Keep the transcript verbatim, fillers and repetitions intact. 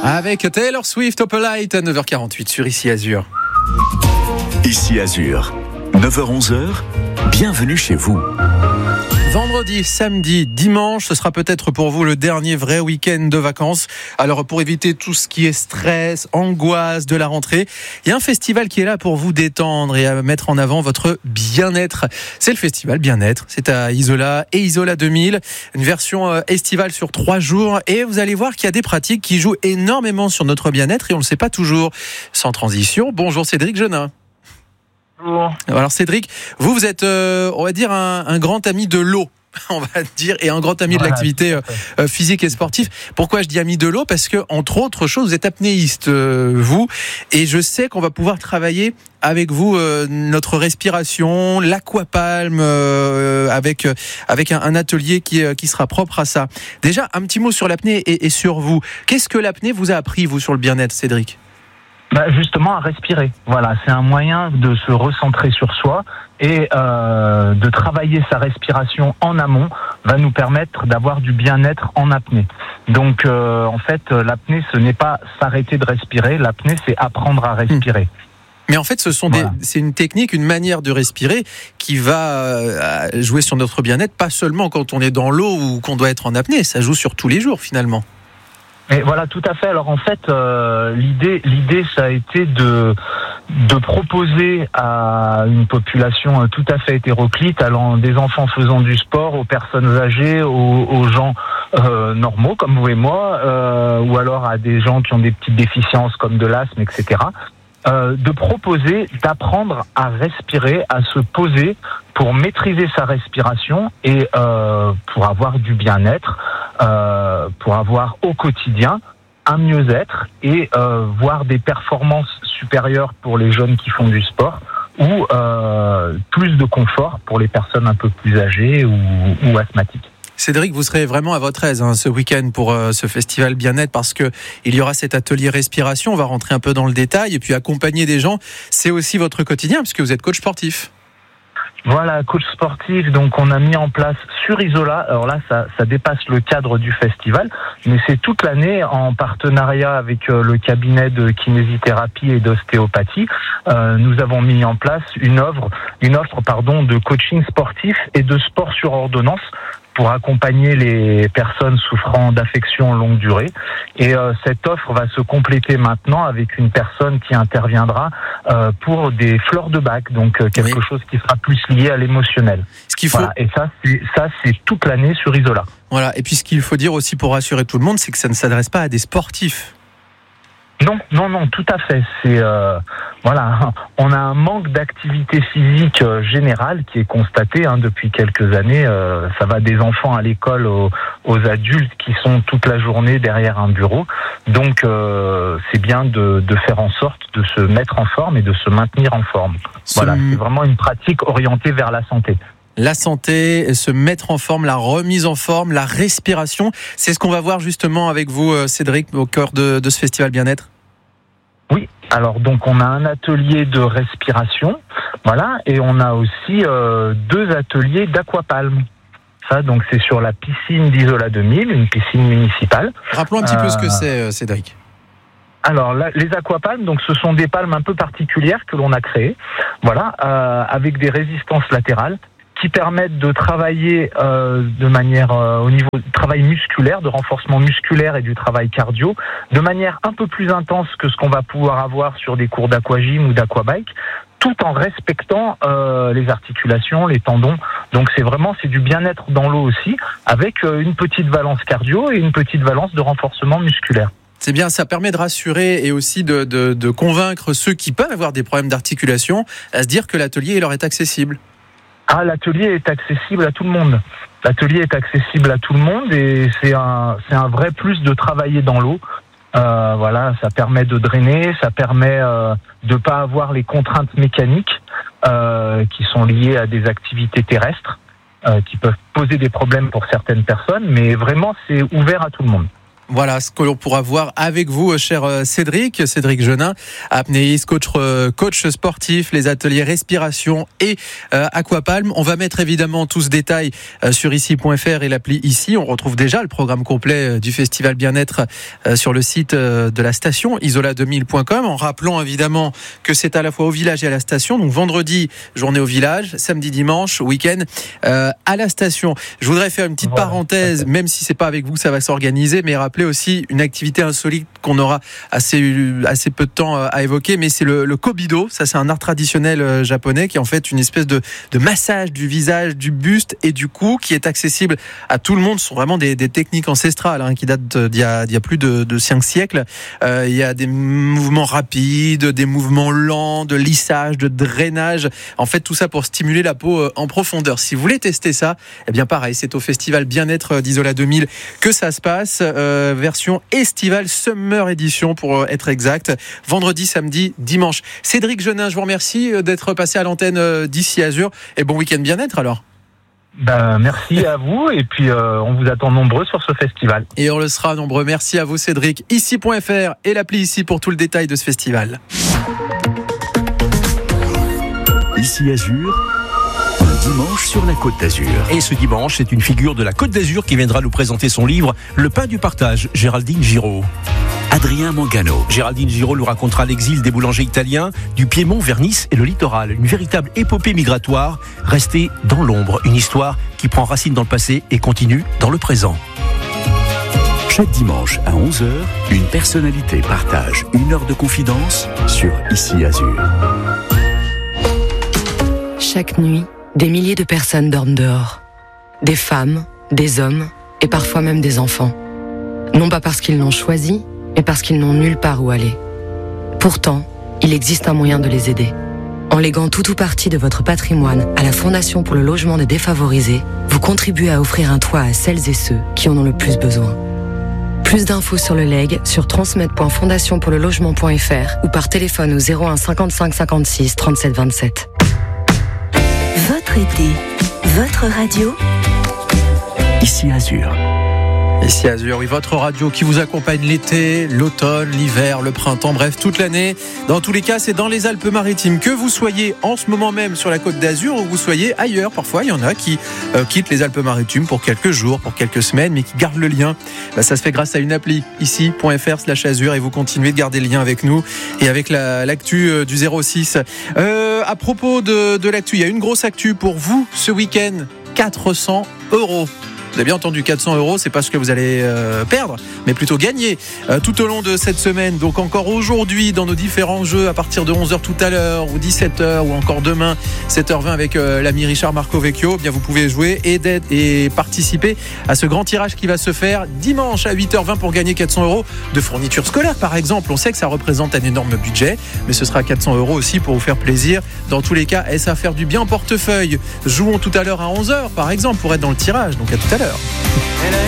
Avec Taylor Swift, Opalite à neuf heures quarante-huit sur Ici Azur. Ici Azur, neuf heures onze, bienvenue chez vous. Vendredi, samedi, dimanche, ce sera peut-être pour vous le dernier vrai week-end de vacances. Alors pour éviter tout ce qui est stress, angoisse de la rentrée, il y a un festival qui est là pour vous détendre et à mettre en avant votre bien-être. C'est le festival Bien-être, c'est à Isola et Isola deux mille, une version estivale sur trois jours et vous allez voir qu'il y a des pratiques qui jouent énormément sur notre bien-être et on ne le sait pas toujours. Sans transition, bonjour Cédric Genin. Bonjour. Alors Cédric, vous, vous êtes, euh, on va dire, un, un grand ami de l'eau, on va dire, et un grand ami voilà, de l'activité euh, physique et sportive. Pourquoi je dis ami de l'eau ? Parce que, entre autres choses, vous êtes apnéiste, euh, vous, et je sais qu'on va pouvoir travailler avec vous euh, notre respiration, l'aquapalme, euh, avec avec un, un atelier qui qui sera propre à ça. Déjà, un petit mot sur l'apnée et, et sur vous. Qu'est-ce que l'apnée vous a appris, vous, sur le bien-être, Cédric ? Bah justement à respirer. Voilà, c'est un moyen de se recentrer sur soi et euh, de travailler sa respiration en amont va nous permettre d'avoir du bien-être en apnée. Donc euh, en fait, l'apnée ce n'est pas s'arrêter de respirer, l'apnée c'est apprendre à respirer. Mais en fait, ce sont voilà. des, c'est une technique, une manière de respirer qui va jouer sur notre bien-être, pas seulement quand on est dans l'eau ou qu'on doit être en apnée, ça joue sur tous les jours finalement. Et voilà, tout à fait. Alors en fait, euh, l'idée, l'idée, ça a été de de proposer à une population tout à fait hétéroclite, allant des enfants faisant du sport, aux personnes âgées, aux, aux gens euh, normaux comme vous et moi, euh, ou alors à des gens qui ont des petites déficiences comme de l'asthme, et cetera. Euh, de proposer d'apprendre à respirer, à se poser pour maîtriser sa respiration et euh, pour avoir du bien-être, euh, pour avoir au quotidien un mieux-être et euh, voir des performances supérieures pour les jeunes qui font du sport ou euh, plus de confort pour les personnes un peu plus âgées ou, ou asthmatiques. Cédric, vous serez vraiment à votre aise hein, ce week-end pour euh, ce festival bien-être parce que il y aura cet atelier respiration. On va rentrer un peu dans le détail et puis accompagner des gens. C'est aussi votre quotidien puisque vous êtes coach sportif. Voilà, coach sportif. Donc on a mis en place sur Isola. Alors là, ça, ça dépasse le cadre du festival, mais c'est toute l'année en partenariat avec euh, le cabinet de kinésithérapie et d'ostéopathie. Euh, nous avons mis en place une offre, une offre pardon, de coaching sportif et de sport sur ordonnance, pour accompagner les personnes souffrant d'affections longue durée. Et euh, cette offre va se compléter maintenant avec une personne qui interviendra euh, pour des fleurs de bac, donc euh, quelque oui. chose qui sera plus lié à l'émotionnel. Ce qu'il faut... Voilà. Et ça c'est, ça, c'est toute l'année sur Isola. Voilà. Et puis ce qu'il faut dire aussi pour rassurer tout le monde, c'est que ça ne s'adresse pas à des sportifs. Non, non, non, tout à fait. C'est euh, voilà, on a un manque d'activité physique euh, générale qui est constaté hein, depuis quelques années. Euh, ça va des enfants à l'école aux, aux adultes qui sont toute la journée derrière un bureau. Donc, euh, c'est bien de, de faire en sorte de se mettre en forme et de se maintenir en forme. Ce... Voilà, c'est vraiment une pratique orientée vers la santé. La santé, se mettre en forme, la remise en forme, la respiration. C'est ce qu'on va voir justement avec vous, Cédric, au cœur de, de ce festival bien-être. Oui, alors donc on a un atelier de respiration, voilà, et on a aussi euh, deux ateliers d'aquapalme. Ça, donc c'est sur la piscine d'Isola deux mille, une piscine municipale. Rappelons un petit euh... peu ce que c'est, Cédric. Alors là, les aquapalmes, donc ce sont des palmes un peu particulières que l'on a créées, voilà, euh, avec des résistances latérales, qui permettent de travailler euh, de manière euh, au niveau du travail musculaire, de renforcement musculaire et du travail cardio, de manière un peu plus intense que ce qu'on va pouvoir avoir sur des cours d'aquagym ou d'aquabike, tout en respectant euh, les articulations, les tendons. Donc c'est vraiment c'est du bien-être dans l'eau aussi, avec euh, une petite valence cardio et une petite valence de renforcement musculaire. C'est bien, ça permet de rassurer et aussi de, de, de convaincre ceux qui peuvent avoir des problèmes d'articulation à se dire que l'atelier leur est accessible. Ah, l'atelier est accessible à tout le monde. L'atelier est accessible à tout le monde et c'est un, c'est un vrai plus de travailler dans l'eau. Euh, voilà, ça permet de drainer, ça permet euh, de pas avoir les contraintes mécaniques euh, qui sont liées à des activités terrestres euh, qui peuvent poser des problèmes pour certaines personnes, mais vraiment c'est ouvert à tout le monde. Voilà ce que l'on pourra voir avec vous, cher Cédric, Cédric Genin, apnéiste, coach, coach sportif, les ateliers respiration et euh, aquapalme. On va mettre évidemment tout ce détail euh, sur ici point f r et l'appli Ici. On retrouve déjà le programme complet euh, du Festival Bien-être euh, sur le site euh, de la station isola deux mille point com, en rappelant évidemment que c'est à la fois au village et à la station. Donc vendredi, journée au village, samedi, dimanche, week-end euh, à la station. Je voudrais faire une petite voilà, parenthèse, même si c'est pas avec vous que ça va s'organiser, mais rappeler aussi une activité insolite qu'on aura assez, assez peu de temps à évoquer, mais c'est le, le kobido. Ça, c'est un art traditionnel japonais qui est en fait une espèce de, de massage du visage, du buste et du cou qui est accessible à tout le monde. Ce sont vraiment des, des techniques ancestrales hein, qui datent d'il y a, d'il y a plus de, de cinq siècles. Euh, il y a des mouvements rapides, des mouvements lents, de lissage, de drainage. En fait, tout ça pour stimuler la peau en profondeur. Si vous voulez tester ça, eh bien pareil, c'est au Festival Bien-être d'Isola deux mille que ça se passe. Euh, version estivale, Summer Edition pour être exact. Vendredi, samedi, dimanche. Cédric Genin, je vous remercie d'être passé à l'antenne d'Ici Azur. Et bon week-end Bien-être alors. Ben, merci à vous et puis euh, on vous attend nombreux sur ce festival. Et on le sera nombreux. Merci à vous Cédric. Ici point f r et l'appli Ici pour tout le détail de ce festival. Ici Azur, un dimanche sur la Côte d'Azur. Et ce dimanche, c'est une figure de la Côte d'Azur qui viendra nous présenter son livre Le pain du partage, Géraldine Giraud. Adrien Mangano. Géraldine Giraud nous racontera l'exil des boulangers italiens du Piémont vers Nice et le littoral. Une véritable épopée migratoire restée dans l'ombre. Une histoire qui prend racine dans le passé et continue dans le présent. Chaque dimanche à onze heures, une personnalité partage une heure de confidence sur Ici Azur. Chaque nuit, des milliers de personnes dorment dehors. Des femmes, des hommes et parfois même des enfants. Non pas parce qu'ils l'ont choisi, mais parce qu'ils n'ont nulle part où aller. Pourtant, il existe un moyen de les aider. En léguant tout ou partie de votre patrimoine à la Fondation pour le logement des défavorisés, vous contribuez à offrir un toit à celles et ceux qui en ont le plus besoin. Plus d'infos sur le legs sur transmettre point fondation pour le logement point f r ou par téléphone au zéro un cinquante-cinq cinquante-six trente-sept vingt-sept. Votre été, votre radio. Ici Azur. Ici Azur, oui, votre radio qui vous accompagne l'été, l'automne, l'hiver, le printemps, bref, toute l'année. Dans tous les cas, c'est dans les Alpes-Maritimes. Que vous soyez en ce moment même sur la Côte d'Azur ou vous soyez ailleurs, parfois il y en a qui euh, quittent les Alpes-Maritimes pour quelques jours, pour quelques semaines, mais qui gardent le lien. Bah, ça se fait grâce à une appli, ici point f r slash azur, et vous continuez de garder le lien avec nous et avec la, l'actu euh, du zéro six. Euh, à propos de, de l'actu, il y a une grosse actu pour vous ce week-end, quatre cents euros. Vous avez bien entendu, quatre cents euros, c'est pas ce que vous allez euh, perdre, mais plutôt gagner euh, tout au long de cette semaine. Donc encore aujourd'hui, dans nos différents jeux, à partir de onze heures tout à l'heure, ou dix-sept heures, ou encore demain, sept heures vingt avec euh, l'ami Richard Marcovecchio, eh bien vous pouvez jouer et, et participer à ce grand tirage qui va se faire dimanche à huit heures vingt pour gagner quatre cents euros de fournitures scolaires, par exemple. On sait que ça représente un énorme budget, mais ce sera quatre cents euros aussi pour vous faire plaisir. Dans tous les cas, et ça va faire du bien en portefeuille. Jouons tout à l'heure à onze heures, par exemple, pour être dans le tirage. Donc à tout à l'heure.